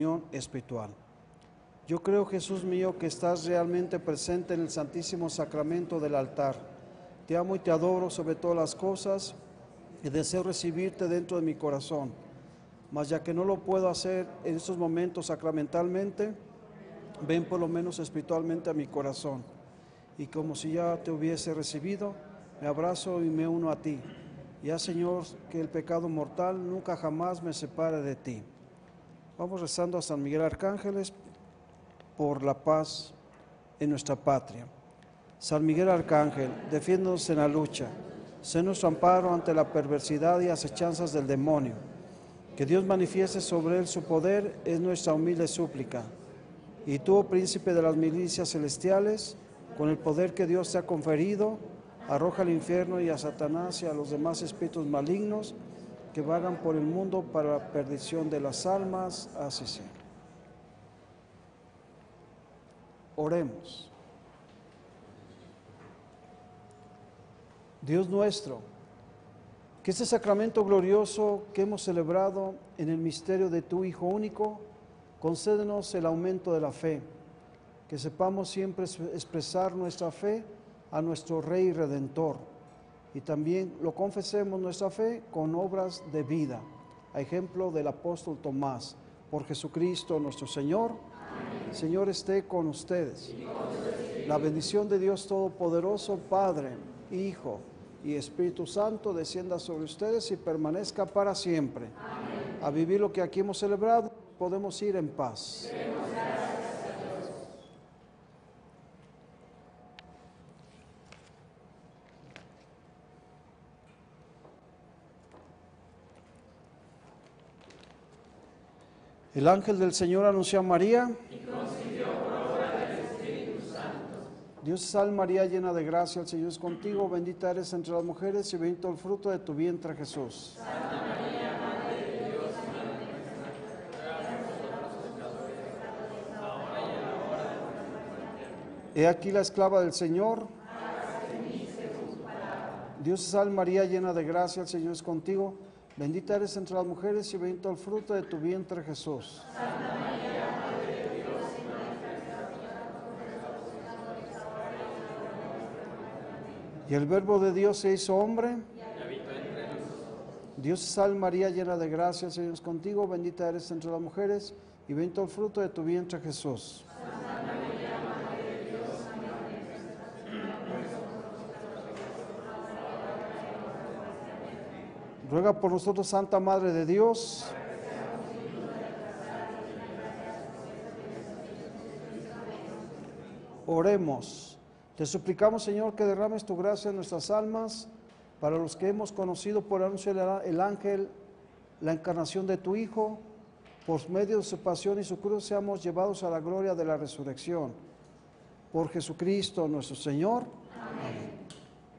espiritual. Yo creo, Jesús mío, que estás realmente presente en el Santísimo Sacramento del altar. Te amo y te adoro sobre todas las cosas y deseo recibirte dentro de mi corazón. Mas ya que no lo puedo hacer en estos momentos sacramentalmente, ven por lo menos espiritualmente a mi corazón. Y como si ya te hubiese recibido, me abrazo y me uno a ti. Ya, Señor, que el pecado mortal nunca jamás me separe de ti. Vamos rezando a San Miguel Arcángeles por la paz en nuestra patria. San Miguel Arcángel, defiéndonos en la lucha, sé nuestro amparo ante la perversidad y acechanzas del demonio. Que Dios manifieste sobre él su poder es nuestra humilde súplica. Y tú, oh príncipe de las milicias celestiales, con el poder que Dios te ha conferido, arroja al infierno y a Satanás y a los demás espíritus malignos que vagan por el mundo para la perdición de las almas. Así sea. Oremos. Dios nuestro, que este sacramento glorioso que hemos celebrado en el misterio de tu Hijo único, concédenos el aumento de la fe, que sepamos siempre expresar nuestra fe a nuestro Rey y Redentor, y también lo confesemos nuestra fe con obras de vida, a ejemplo del apóstol Tomás. Por Jesucristo nuestro Señor. Amén. Señor esté con ustedes. La bendición de Dios Todopoderoso, Padre, Hijo y Espíritu Santo, descienda sobre ustedes y permanezca para siempre. Amén. A vivir lo que aquí hemos celebrado, podemos ir en paz. El ángel del Señor anunció a María. Y concibió por obra del Espíritu Santo. Dios te salve María, llena de gracia, el Señor es contigo, bendita eres entre las mujeres y bendito el fruto de tu vientre, Jesús. Santa María, Madre de Dios, Madre de He aquí la esclava del Señor. Dios te salve María, llena de gracia, el Señor es contigo. Bendita eres entre las mujeres y bendito el fruto de tu vientre, Jesús. Santa María, Madre de Dios, y y el Verbo de Dios se hizo hombre. Y habitó entre nosotros. Dios te salve María, llena de gracia, el Señor es contigo. Bendita eres entre las mujeres y bendito el fruto de tu vientre, Jesús. Santa María, Madre de Dios, ruega por nosotros, Santa Madre de Dios. Oremos. Te suplicamos, Señor, que derrames tu gracia en nuestras almas, para los que hemos conocido por anuncio del ángel la encarnación de tu Hijo, por medio de su pasión y su cruz seamos llevados a la gloria de la resurrección. Por Jesucristo nuestro Señor. Amén.